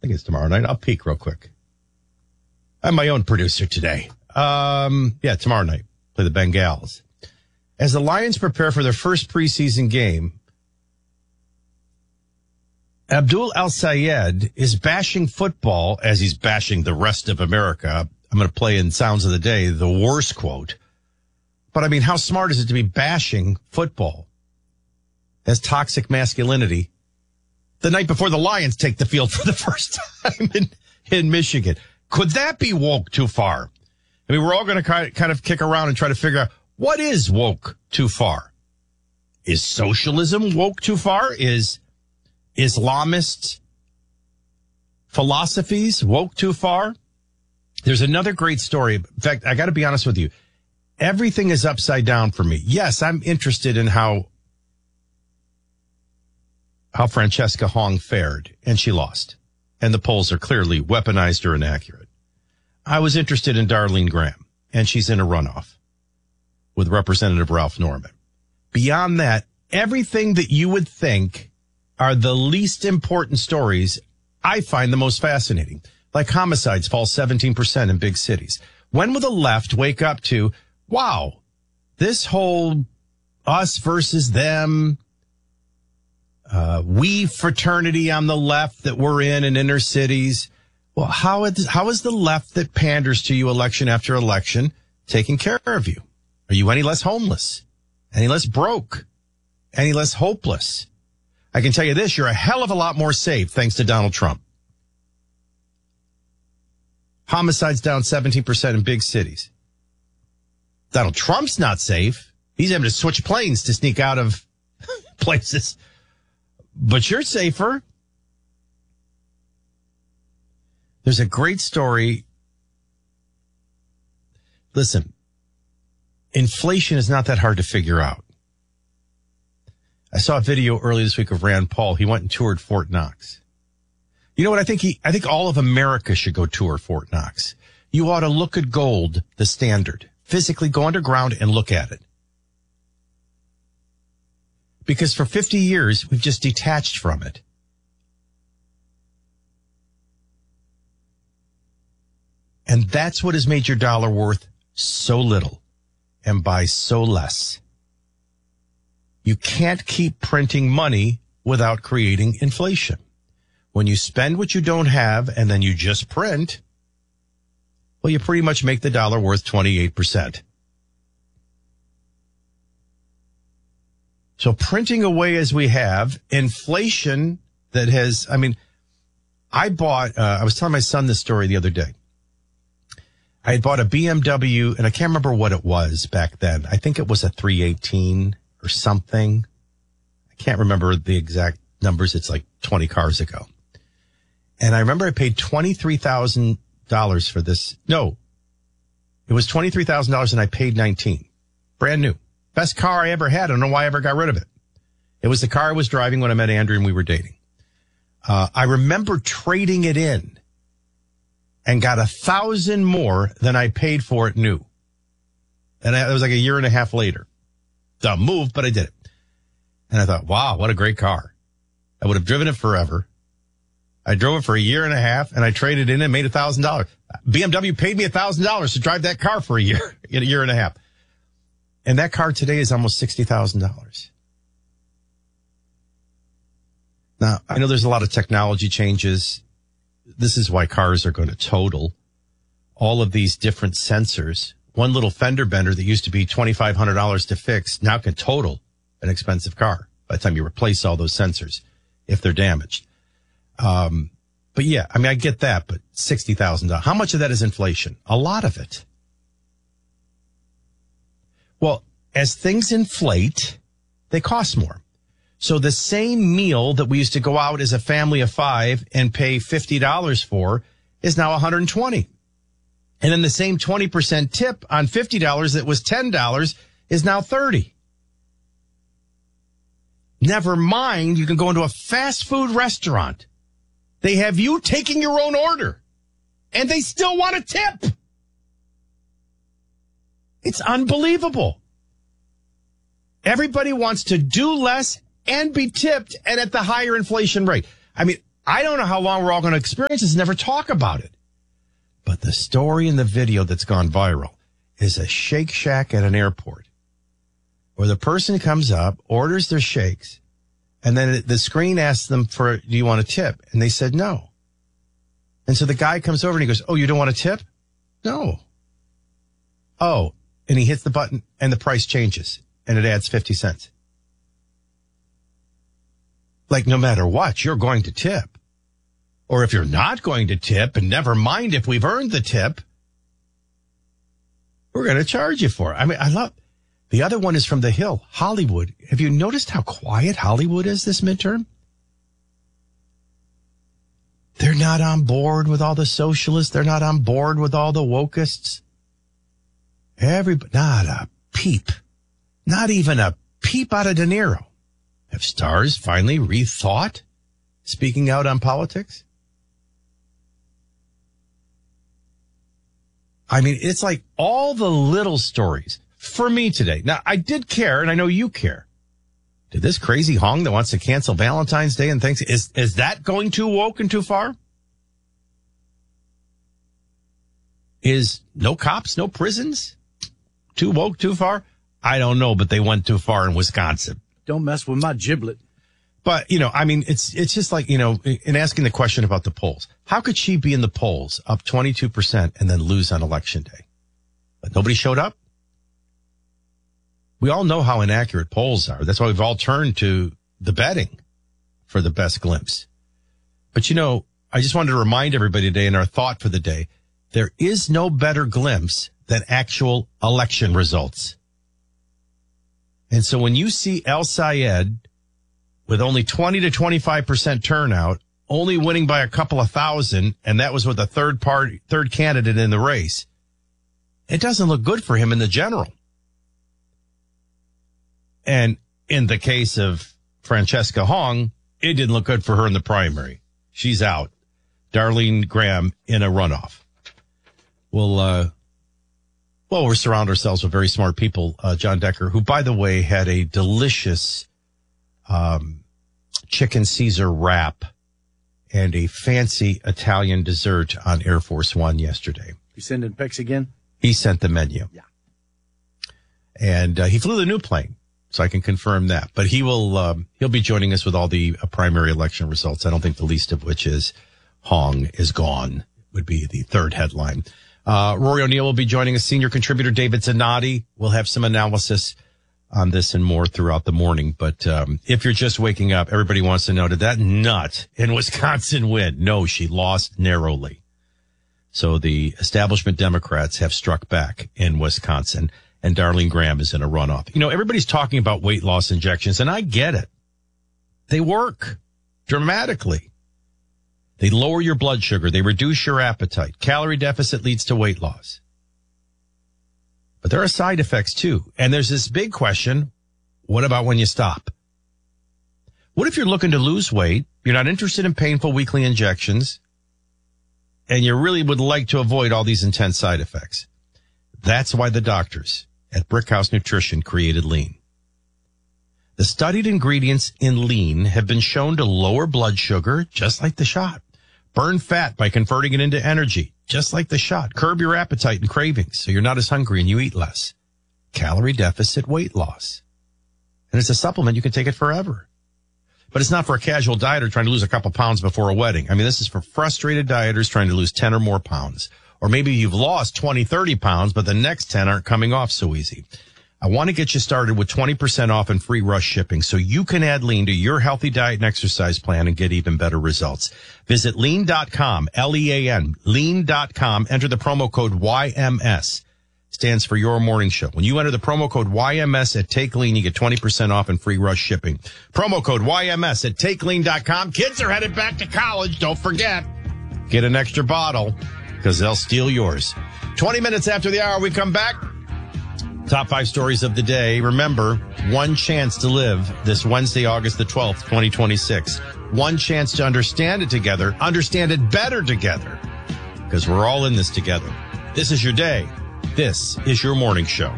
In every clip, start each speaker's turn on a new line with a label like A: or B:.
A: think it's tomorrow night. I'll peek real quick. I'm my own producer today. Tomorrow night. Play the Bengals. As the Lions prepare for their first preseason game, Abdul El-Sayed is bashing football as he's bashing the rest of America. I'm going to play in Sounds of the Day, the worst quote. But I mean, how smart is it to be bashing football as toxic masculinity the night before the Lions take the field for the first time in Michigan? Could that be woke too far? I mean, we're all going to kind of kick around and try to figure out what is woke too far. Is socialism woke too far? Is Islamist philosophies woke too far? There's another great story. In fact, I got to be honest with you. Everything is upside down for me. Yes, I'm interested in how Francesca Hong fared, and she lost. And the polls are clearly weaponized or inaccurate. I was interested in Darlene Graham, and she's in a runoff with Representative Ralph Norman. Beyond that, everything that you would think are the least important stories, I find the most fascinating. Like homicides fall 17% in big cities. When will the left wake up to, wow, this whole us versus them, we fraternity on the left that we're in inner cities? Well, how is the left that panders to you election after election taking care of you? Are you any less homeless? Any less broke? Any less hopeless? I can tell you this, you're a hell of a lot more safe thanks to Donald Trump. Homicides down 17% in big cities. Donald Trump's not safe. He's having to switch planes to sneak out of places. But you're safer. There's a great story. Listen, inflation is not that hard to figure out. I saw a video earlier this week of Rand Paul. He went and toured Fort Knox. You know what? I think all of America should go tour Fort Knox. You ought to look at gold, the standard. Physically go underground and look at it. Because for 50 years, we've just detached from it. And that's what has made your dollar worth so little and buy so less. You can't keep printing money without creating inflation. When you spend what you don't have and then you just print, well, you pretty much make the dollar worth 28%. So printing away as we have, inflation that has, I was telling my son this story the other day. I had bought a BMW, and I can't remember what it was back then. I think it was a 318 or something. I can't remember the exact numbers. It's like 20 cars ago. And I remember I paid $23,000 for this. No, it was $23,000 and I paid $19,000. Brand new. Best car I ever had. I don't know why I ever got rid of it. It was the car I was driving when I met Andrew and we were dating. I remember trading it in and got $1,000 more than I paid for it new. And it was like a year and a half later. Dumb move, but I did it. And I thought, wow, what a great car. I would have driven it forever. I drove it for a year and a half and I traded in and made $1,000. BMW paid me $1,000 to drive that car for a year and a half. And that car today is almost $60,000. Now, I know there's a lot of technology changes. This is why cars are going to total. All of these different sensors. One little fender bender that used to be $2,500 to fix now can total an expensive car by the time you replace all those sensors if they're damaged. But yeah, I get that, but $60,000. How much of that is inflation? A lot of it. Well, as things inflate, they cost more. So the same meal that we used to go out as a family of 5 and pay $50 for is now $120. And then the same 20% tip on $50 that was $10 is now $30. Never mind, you can go into a fast food restaurant. They have you taking your own order, and they still want a tip. It's unbelievable. Everybody wants to do less and be tipped and at the higher inflation rate. I don't know how long we're all going to experience this, never talk about it. But the story in the video that's gone viral is a Shake Shack at an airport where the person comes up, orders their shakes, and then the screen asks them do you want a tip? And they said no. And so the guy comes over and he goes, oh, you don't want a tip? No. Oh, and he hits the button and the price changes and it adds 50 cents. Like no matter what, you're going to tip. Or if you're not going to tip, and never mind if we've earned the tip, we're going to charge you for it. I mean, the other one is from The Hill, Hollywood. Have you noticed how quiet Hollywood is this midterm? They're not on board with all the socialists. They're not on board with all the wokeists. Everybody, not a peep. Not even a peep out of De Niro. Have stars finally rethought speaking out on politics? I mean, it's like all the little stories for me today. Now, I did care, and I know you care. Did this crazy Hong that wants to cancel Valentine's Day and things, is that going too woke and too far? Is no cops, no prisons too woke, too far? I don't know, but they went too far in Wisconsin.
B: Don't mess with my giblet.
A: But, I mean, it's just like, in asking the question about the polls, how could she be in the polls up 22% and then lose on election day? But nobody showed up? We all know how inaccurate polls are. That's why we've all turned to the betting for the best glimpse. But, I just wanted to remind everybody today in our thought for the day, there is no better glimpse than actual election results. And so when you see El Sayed with only 20 to 25% turnout, only winning by a couple of thousand, and that was with a third candidate in the race, it doesn't look good for him in the general. And in the case of Francesca Hong, it didn't look good for her in the primary. She's out. Darlene Graham in a runoff. We'll surround ourselves with very smart people. John Decker, who, by the way, had a delicious chicken Caesar wrap and a fancy Italian dessert on Air Force One yesterday.
B: You sending pics again?
A: He sent the menu.
B: Yeah.
A: And he flew the new plane, so I can confirm that. But he'll be joining us with all the primary election results. I don't think the least of which is Hong is gone, would be the third headline. Rory O'Neill will be joining us. Senior contributor David Zanotti will have some analysis on this and more throughout the morning. But if you're just waking up, everybody wants to know, did that nut in Wisconsin win? No, she lost narrowly. So the establishment Democrats have struck back in Wisconsin, and Darlene Graham is in a runoff. Everybody's talking about weight loss injections, and I get it. They work dramatically. They lower your blood sugar. They reduce your appetite. Calorie deficit leads to weight loss. But there are side effects too. And there's this big question. What about when you stop? What if you're looking to lose weight? You're not interested in painful weekly injections, and you really would like to avoid all these intense side effects. That's why the doctors at Brickhouse Nutrition created Lean. The studied ingredients in Lean have been shown to lower blood sugar, just like the shot. Burn fat by converting it into energy, just like the shot. Curb your appetite and cravings so you're not as hungry and you eat less. Calorie deficit weight loss. And it's a supplement. You can take it forever. But it's not for a casual dieter trying to lose a couple pounds before a wedding. I mean, this is for frustrated dieters trying to lose 10 or more pounds. Or maybe you've lost 20, 30 pounds, but the next 10 aren't coming off so easy. I want to get you started with 20% off and free rush shipping so you can add Lean to your healthy diet and exercise plan and get even better results. Visit lean.com, L-E-A-N, lean.com. Enter the promo code YMS. Stands for Your Morning Show. When you enter the promo code YMS at Take Lean, you get 20% off and free rush shipping. Promo code YMS at TakeLean.com. Kids are headed back to college. Don't forget. Get an extra bottle because they'll steal yours. 20 minutes after the hour, we come back. Top 5 stories of the day. Remember, one chance to live this Wednesday, August the 12th, 2026. One chance to understand it together, understand it better together, because we're all in this together. This is your day. This is your morning show.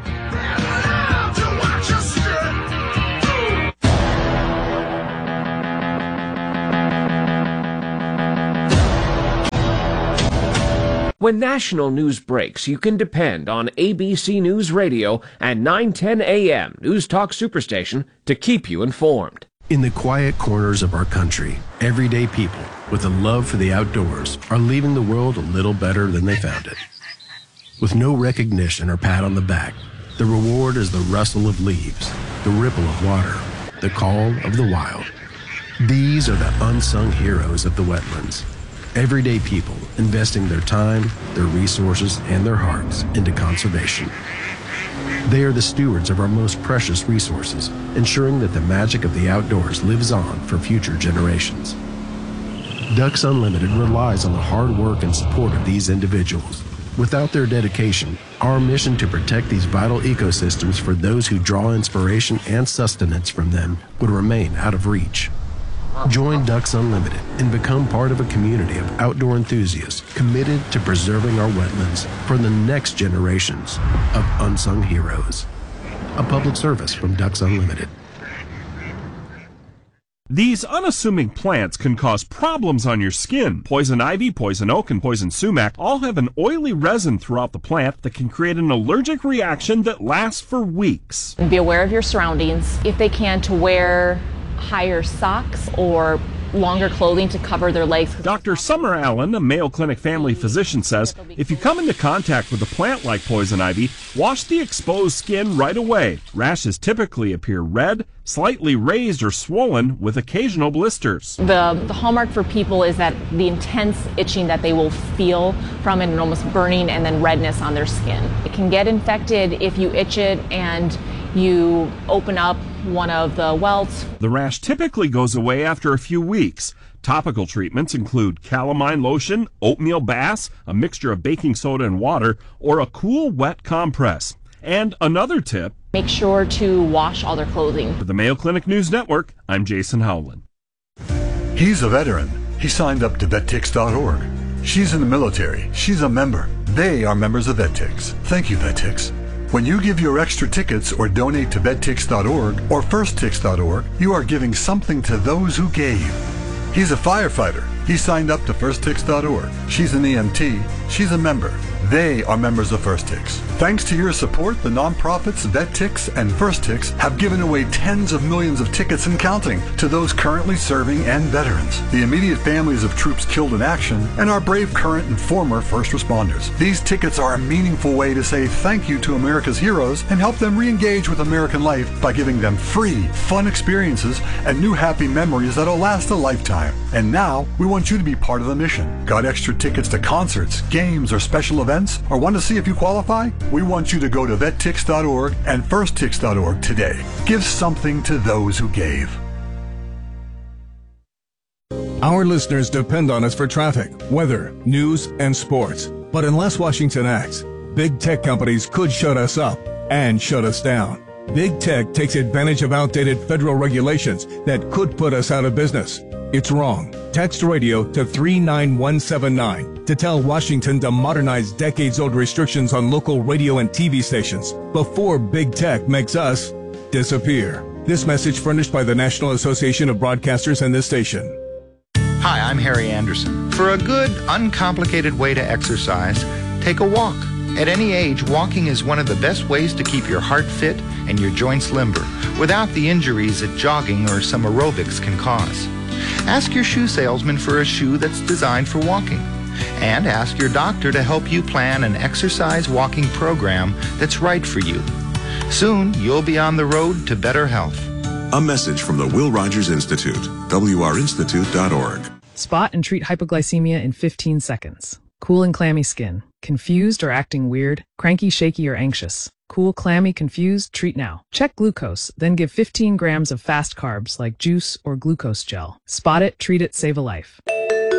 C: When national news breaks, you can depend on ABC News Radio and 910 AM News Talk Superstation to keep you informed.
D: In the quiet corners of our country, everyday people with a love for the outdoors are leaving the world a little better than they found it. With no recognition or pat on the back, the reward is the rustle of leaves, the ripple of water, the call of the wild. These are the unsung heroes of the wetlands. Everyday people investing their time, their resources, and their hearts into conservation. They are the stewards of our most precious resources, ensuring that the magic of the outdoors lives on for future generations. Ducks Unlimited relies on the hard work and support of these individuals. Without their dedication, our mission to protect these vital ecosystems for those who draw inspiration and sustenance from them would remain out of reach. Join Ducks Unlimited and become part of a community of outdoor enthusiasts committed to preserving our wetlands for the next generations of unsung heroes. A public service from Ducks Unlimited.
E: These unassuming plants can cause problems on your skin. Poison ivy, poison oak, and poison sumac all have an oily resin throughout the plant that can create an allergic reaction that lasts for weeks.
F: Be aware of your surroundings. If they can, to wear higher socks or longer clothing to cover their legs.
E: Dr. Summer Allen, a Mayo Clinic family physician, says if you come into contact with a plant like poison ivy, wash the exposed skin right away. Rashes typically appear red, slightly raised or swollen, with occasional blisters.
F: The hallmark for people is that the intense itching that they will feel from it, and almost burning and then redness on their skin. It can get infected if you itch it and you open up one of the welts.
E: The rash typically goes away after a few weeks. Topical treatments include calamine lotion, oatmeal baths, a mixture of baking soda and water, or a cool, wet compress. And another tip:
F: make sure to wash all their clothing.
E: For the Mayo Clinic News Network, I'm Jason Howland.
G: He's a veteran. He signed up to VetTix.org. She's in the military. She's a member. They are members of VetTix. Thank you, VetTix. When you give your extra tickets or donate to VetTix.org or FirstTix.org, you are giving something to those who gave. He's a firefighter. He signed up to FirstTix.org. She's an EMT. She's a member. They are members of FirstTix. Thanks to your support, the nonprofits VetTix and FirstTix have given away tens of millions of tickets and counting to those currently serving and veterans, the immediate families of troops killed in action, and our brave current and former first responders. These tickets are a meaningful way to say thank you to America's heroes and help them re-engage with American life by giving them free, fun experiences and new happy memories that'll last a lifetime. And now, we want you to be part of the mission. Got extra tickets to concerts, games, or special events? Or want to see if you qualify? We want you to go to VetTix.org and FirstTix.org today. Give something to those who gave.
H: Our listeners depend on us for traffic, weather, news, and sports. But unless Washington acts, big tech companies could shut us up and shut us down. Big tech takes advantage of outdated federal regulations that could put us out of business. It's wrong. Text radio to 39179 to tell Washington to modernize decades-old restrictions on local radio and TV stations before big tech makes us disappear. This message furnished by the National Association of Broadcasters and this station.
I: Hi, I'm Harry Anderson. For a good, uncomplicated way to exercise, take a walk. At any age, walking is one of the best ways to keep your heart fit and your joints limber, without the injuries that jogging or some aerobics can cause. Ask your shoe salesman for a shoe that's designed for walking. And ask your doctor to help you plan an exercise walking program that's right for you. Soon, you'll be on the road to better health.
J: A message from the Will Rogers Institute, wrinstitute.org.
K: Spot and treat hypoglycemia in 15 seconds. Cool and clammy skin. Confused or acting weird? Cranky, shaky, or anxious? Cool, clammy, confused? Treat now. Check glucose, then give 15 grams of fast carbs like juice or glucose gel. Spot it, treat it, save a life.